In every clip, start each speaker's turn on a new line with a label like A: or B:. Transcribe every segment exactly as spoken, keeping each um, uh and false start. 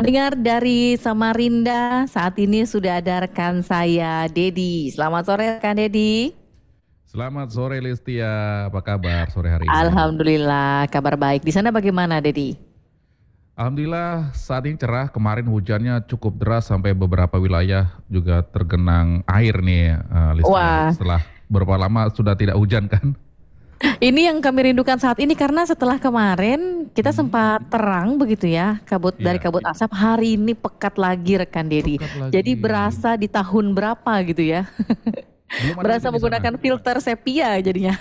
A: Pendengar dari Samarinda, saat ini sudah ada rekan saya, Dedi. Selamat sore rekan Dedi.
B: Selamat sore Listia, apa kabar sore hari ini?
A: Alhamdulillah, kabar baik. Di sana bagaimana, Dedi?
B: Alhamdulillah saat ini cerah, kemarin hujannya cukup deras sampai beberapa wilayah juga tergenang air nih uh, Listia.
A: Wah,
B: Setelah berapa lama sudah tidak hujan kan?
A: ini yang kami rindukan saat ini karena setelah kemarin kita
B: Hmm,
A: sempat terang begitu ya, kabut dari
B: iya,
A: kabut asap, hari ini pekat lagi rekan Dedi.
B: pekat
A: Jadi
B: lagi.
A: berasa di tahun berapa gitu ya.
B: Belum ada
A: Berasa
B: hujan di sana.
A: menggunakan filter sepia jadinya.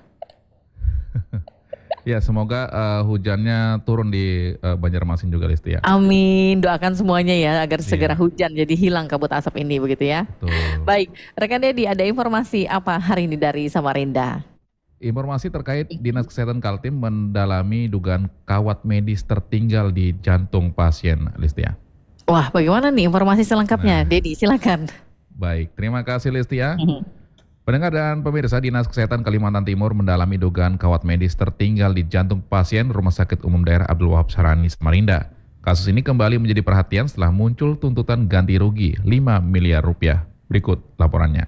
B: Ya, semoga uh, hujannya turun di uh, Banjarmasin juga Listia.
A: Amin, doakan semuanya ya agar segera
B: Iya,
A: hujan jadi hilang kabut asap ini begitu ya.
B: betul.
A: Baik, rekan Dedi ada informasi apa hari ini dari Samarinda?
B: Informasi terkait Dinas Kesehatan Kaltim mendalami dugaan kawat medis tertinggal di jantung pasien Listia.
A: Wah, bagaimana nih informasi selengkapnya?
B: Nah,
A: Dedi, silakan.
B: baik, terima kasih Listia.
A: Mhm.
B: Pendengar dan pemirsa, Dinas Kesehatan Kalimantan Timur mendalami dugaan kawat medis tertinggal di jantung pasien Rumah Sakit Umum Daerah Abdul Wahab Sarani, Samarinda. Kasus ini kembali menjadi perhatian setelah muncul tuntutan ganti rugi lima miliar rupiah. Berikut laporannya.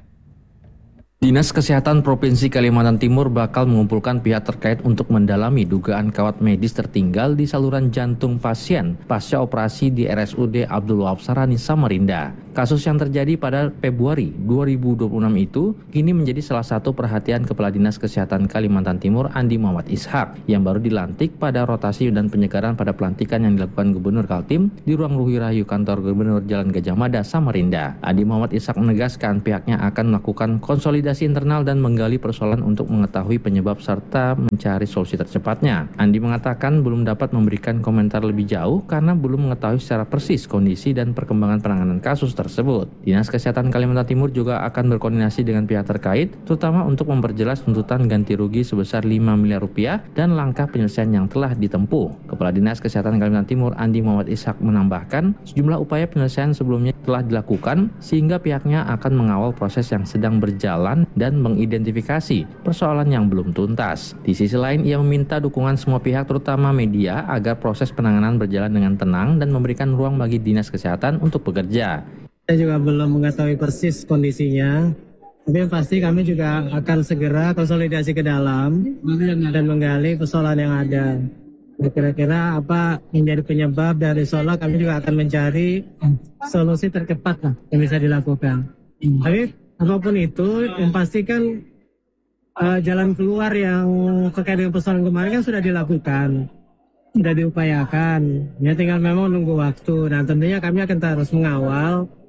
C: Dinas Kesehatan Provinsi Kalimantan Timur bakal mengumpulkan pihak terkait untuk mendalami dugaan kawat medis tertinggal di saluran jantung pasien pasca operasi di R S U D Abdul Wahab Sarani, Samarinda. Kasus yang terjadi pada Februari dua ribu dua puluh enam itu kini menjadi salah satu perhatian Kepala Dinas Kesehatan Kalimantan Timur Andi Muhammad Ishak yang baru dilantik pada rotasi dan penyegaran pada pelantikan yang dilakukan Gubernur Kaltim di ruang Ruhi Rahayu Kantor Gubernur Jalan Gajah Mada, Samarinda. Andi Muhammad Ishak menegaskan pihaknya akan melakukan konsolidasi internal dan menggali persoalan untuk mengetahui penyebab serta mencari solusi tercepatnya. Andi mengatakan belum dapat memberikan komentar lebih jauh karena belum mengetahui secara persis kondisi dan perkembangan penanganan kasus tersebut. Dinas Kesehatan Kalimantan Timur juga akan berkoordinasi dengan pihak terkait, terutama untuk memperjelas tuntutan ganti rugi sebesar lima miliar rupiah dan langkah penyelesaian yang telah ditempuh. Kepala Dinas Kesehatan Kalimantan Timur Andi Muhammad Ishak menambahkan sejumlah upaya penyelesaian sebelumnya telah dilakukan sehingga pihaknya akan mengawal proses yang sedang berjalan dan mengidentifikasi persoalan yang belum tuntas. Di sisi lain, ia meminta dukungan semua pihak terutama media agar proses penanganan berjalan dengan tenang dan memberikan ruang bagi Dinas Kesehatan untuk bekerja.
D: Saya juga belum mengetahui persis kondisinya, tapi yang pasti kami juga akan segera konsolidasi ke dalam dan menggali persoalan yang ada. Kira-kira apa menjadi penyebab dari soal, kami juga akan mencari solusi tercepat lah yang bisa dilakukan. Tapi apapun itu, yang pasti kan uh, jalan keluar yang terkait dengan persoalan kemarin kan sudah dilakukan, sudah diupayakan. Ya tinggal memang nunggu waktu. Nah tentunya kami akan terus mengawal